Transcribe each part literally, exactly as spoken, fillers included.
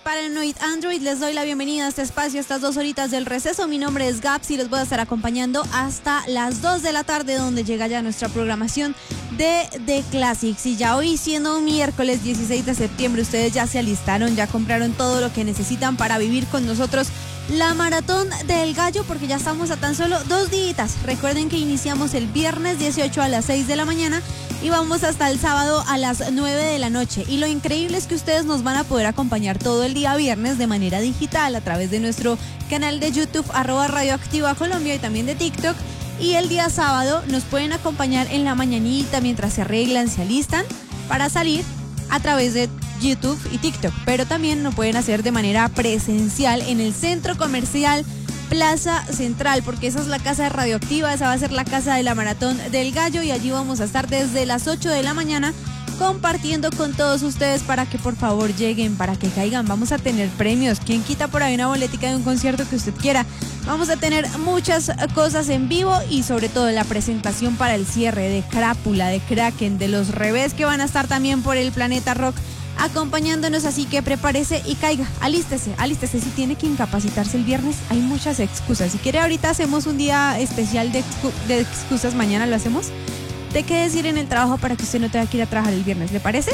Paranoid Android. Les doy la bienvenida a este espacio, a estas dos horitas del receso. Mi nombre es Gaps y los voy a estar acompañando hasta las dos de la tarde, donde llega ya nuestra programación de The Classics. Y ya hoy, siendo miércoles dieciséis de septiembre, ustedes ya se alistaron, ya compraron todo lo que necesitan para vivir con nosotros la Maratón del Gallo, porque ya estamos a tan solo dos días. Recuerden que iniciamos el viernes dieciocho a las seis de la mañana y vamos hasta el sábado a las nueve de la noche. Y lo increíble es que ustedes nos van a poder acompañar todo el día viernes de manera digital a través de nuestro canal de YouTube, arroba Radioactiva Colombia, y también de TikTok. Y el día sábado nos pueden acompañar en la mañanita mientras se arreglan, se alistan para salir a través de YouTube y TikTok, pero también lo pueden hacer de manera presencial en el Centro Comercial Plaza Central, porque esa es la casa de Radioactiva, esa va a ser la casa de la Maratón del Gallo, y allí vamos a estar desde las ocho de la mañana compartiendo con todos ustedes para que por favor lleguen, para que caigan. Vamos a tener premios, quien quita por ahí una boletica de un concierto que usted quiera. Vamos a tener muchas cosas en vivo y sobre todo la presentación para el cierre de Crápula, de Kraken, de Los Revés, que van a estar también por el Planeta Rock acompañándonos, así que prepárese y caiga, alístese, alístese. Si tiene que incapacitarse el viernes, hay muchas excusas. Si quiere, ahorita hacemos un día especial de, excu de excusas, mañana lo hacemos, de qué decir en el trabajo para que usted no tenga que ir a trabajar el viernes, ¿le parece?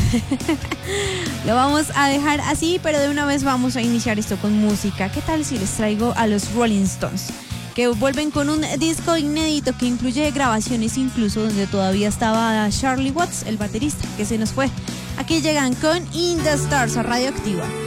Lo vamos a dejar así, pero de una vez vamos a iniciar esto con música. ¿Qué tal si les traigo a los Rolling Stones, que vuelven con un disco inédito que incluye grabaciones incluso donde todavía estaba Charlie Watts, el baterista, que se nos fue? Aquí llegan con In the Stars a Radioactiva.